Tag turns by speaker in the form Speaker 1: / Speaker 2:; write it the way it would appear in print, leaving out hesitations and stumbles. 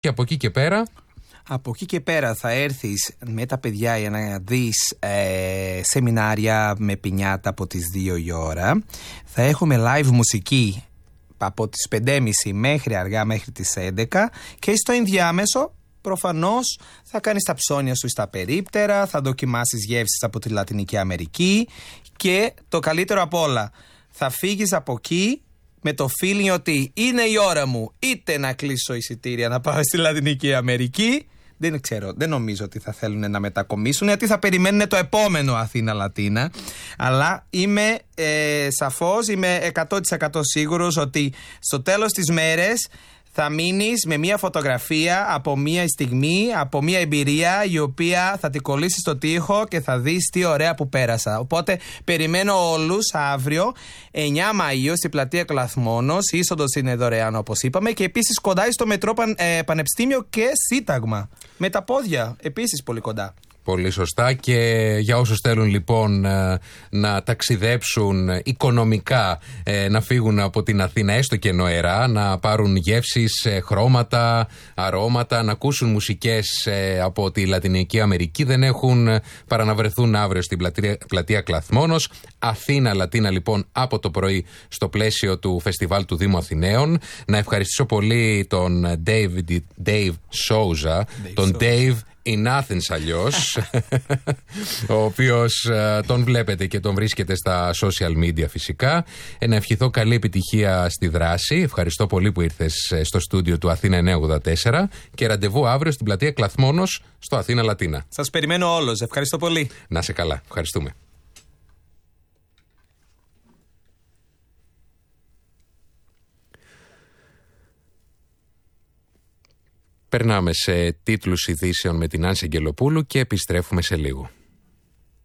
Speaker 1: Και από εκεί και πέρα.
Speaker 2: Από εκεί και πέρα θα έρθεις με τα παιδιά για να δεις σεμινάρια με πινιάτα από τις 2 η ώρα. Θα έχουμε live μουσική από τις 5.30 μέχρι αργά μέχρι τις 11 και στο ενδιάμεσο προφανώς θα κάνεις τα ψώνια σου στα περίπτερα, θα δοκιμάσεις γεύσεις από τη Λατινική Αμερική και το καλύτερο απ' όλα, θα φύγεις από εκεί με το feeling ότι είναι η ώρα μου είτε να κλείσω εισιτήρια να πάω στη Λατινική Αμερική. Δεν ξέρω, δεν νομίζω ότι θα θέλουν να μετακομίσουν, γιατί θα περιμένουν το επόμενο Αθήνα Λατίνα. Αλλά είμαι σαφώς, είμαι 100% σίγουρος ότι στο τέλος της μέρες θα μείνεις με μια φωτογραφία από μια στιγμή, από μια εμπειρία η οποία θα την κολλήσει στο τοίχο και θα δεις τι ωραία που πέρασα. Οπότε περιμένω όλους αύριο 9 Μαΐου στην πλατεία Κλαθμόνος. Η είσοδος είναι δωρεάν όπως είπαμε και επίσης κοντά στο μετρό Πανεπιστήμιο και Σύνταγμα. Με τα πόδια επίσης πολύ κοντά.
Speaker 1: Πολύ σωστά. Και για όσους θέλουν λοιπόν να ταξιδέψουν οικονομικά, να φύγουν από την Αθήνα έστω και νοερά, να πάρουν γεύσεις, χρώματα, αρώματα, να ακούσουν μουσικές από τη Λατινική Αμερική, δεν έχουν παρά να βρεθούν αύριο στην πλατεία Κλαθμόνος. Αθήνα Λατίνα λοιπόν από το πρωί στο πλαίσιο του φεστιβάλ του Δήμου Αθηναίων. Να ευχαριστήσω πολύ τον Dave Souza, τον Dave in Athens αλλιώς, ο οποίος τον βλέπετε και τον βρίσκετε στα social media φυσικά. Να ευχηθώ καλή επιτυχία στη δράση. Ευχαριστώ πολύ που ήρθες στο στούντιο του Αθήνα 984 και ραντεβού αύριο στην πλατεία Κλαθμόνος στο Αθήνα Λατίνα.
Speaker 2: Σας περιμένω όλους. Ευχαριστώ πολύ.
Speaker 1: Να είσαι καλά. Ευχαριστούμε. Περνάμε σε τίτλους ειδήσεων με την Άνση Αγγελοπούλου και επιστρέφουμε σε λίγο.